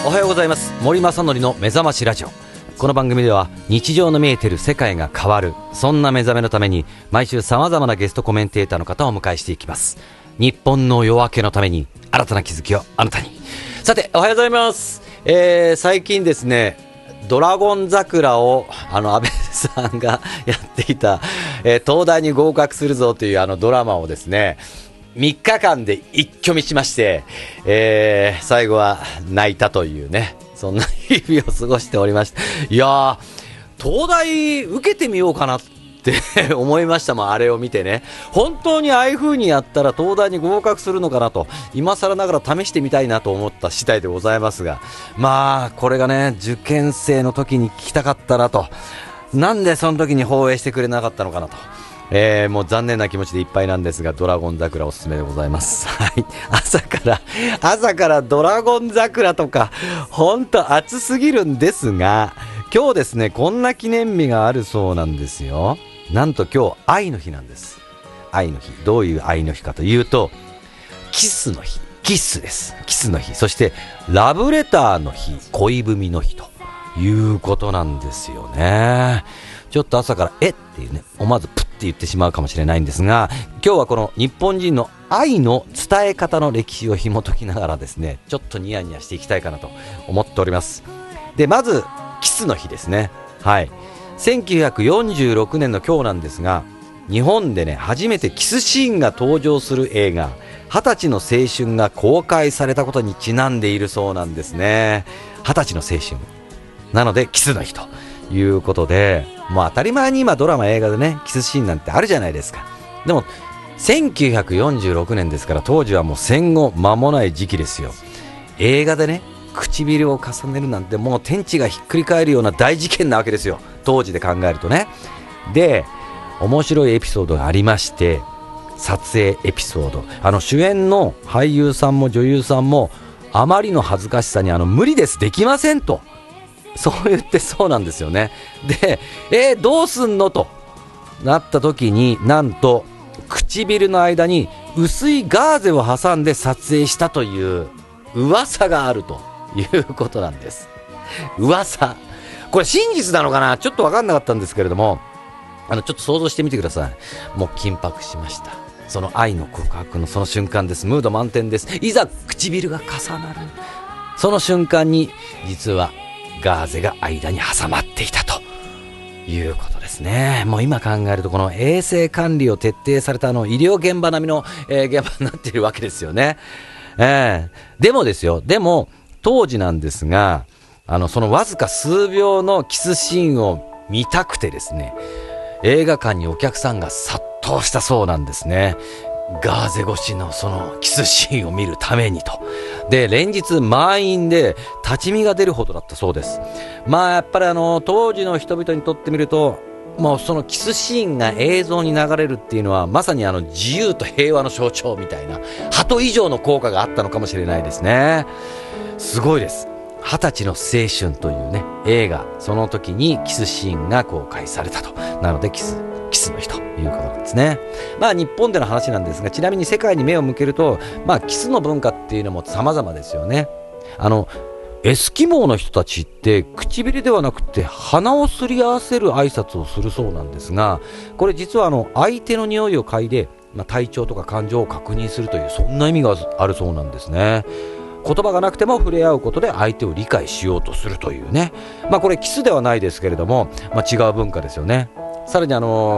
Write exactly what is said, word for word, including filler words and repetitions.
おはようございます。森正則の目覚ましラジオ。この番組では日常の見えている世界が変わる、そんな目覚めのために毎週様々なゲストコメンテーターの方をお迎えしていきます。日本の夜明けのために新たな気づきをあなたに。さて、おはようございます。えー、最近ですね、ドラゴン桜をあの安倍さんがやっていた、えー、東大に合格するぞというあのドラマをですね、みっかかんで一挙見しまして、えー、最後は泣いたというね、そんな日々を過ごしておりました。いやー、東大受けてみようかなって思いましたもん、あれを見てね。本当にああいう風にやったら東大に合格するのかなと、今更ながら試してみたいなと思った次第でございますが、まあこれがね、受験生の時に聞きたかったなと、なんでその時に放映してくれなかったのかなと、えー、もう残念な気持ちでいっぱいなんですが、ドラゴン桜おすすめでございます。はい、朝から朝からドラゴン桜とか本当暑すぎるんですが、今日ですね、こんな記念日があるそうなんですよ。なんと今日愛の日なんです。愛の日、どういう愛の日かというと、キスの日、キスです。キスの日、そしてラブレターの日、恋文の日ということなんですよね。ちょっと朝からえっていうね、思わずプッって言ってしまうかもしれないんですが、今日はこの日本人の愛の伝え方の歴史を紐解きながらですね、ちょっとニヤニヤしていきたいかなと思っております。で、まずキスの日ですね。はい、せんきゅうひゃくよんじゅうろくねんの今日なんですが、日本でね、初めてキスシーンが登場する映画はたちの青春が公開されたことにちなんでいるそうなんですね。はたちの青春なのでキスの日ということで、もう当たり前に今ドラマ映画でね、キスシーンなんてあるじゃないですか。でもせんきゅうひゃくよんじゅうろくねんですから、当時はもう戦後間もない時期ですよ。映画でね、唇を重ねるなんてもう天地がひっくり返るような大事件なわけですよ、当時で考えるとね。で、面白いエピソードがありまして、撮影エピソード、あの主演の俳優さんも女優さんもあまりの恥ずかしさに、あの無理です、できませんと、そう言ってそうなんですよね。で、えー、どうすんのとなった時に、なんと唇の間に薄いガーゼを挟んで撮影したという噂があるということなんです。噂、これ真実なのかな、ちょっと分かんなかったんですけれども、あのちょっと想像してみてください。もう緊迫しました。その愛の告白のその瞬間です。ムード満点です。いざ唇が重なるその瞬間に、実はガーゼが間に挟まっていたということですね。もう今考えると、この衛生管理を徹底されたあの医療現場並みの、えー、現場になっているわけですよね。えー、でもですよ、でも当時なんですが、あのそのわずか数秒のキスシーンを見たくてですね、映画館にお客さんが殺到したそうなんですね。ガーゼ越しのそのキスシーンを見るためにと。で、連日満員で立ち見が出るほどだったそうです。まあやっぱりあの当時の人々にとってみると、もうそのキスシーンが映像に流れるっていうのは、まさにあの自由と平和の象徴みたいな、鳩以上の効果があったのかもしれないですね。すごいです。はたちの青春というね、映画、その時にキスシーンが公開されたと。なのでキスキスの日ということなんですね。まあ日本での話なんですが、ちなみに世界に目を向けると、まあキスの文化っていうのも様々ですよね。あのエスキモーの人たちって唇ではなくて鼻をすり合わせる挨拶をするそうなんですが、これ実はあの相手の匂いを嗅いで、まあ、体調とか感情を確認するという、そんな意味があるそうなんですね。言葉がなくても触れ合うことで相手を理解しようとするというね。まあこれキスではないですけれども、まあ、違う文化ですよね。さらにあの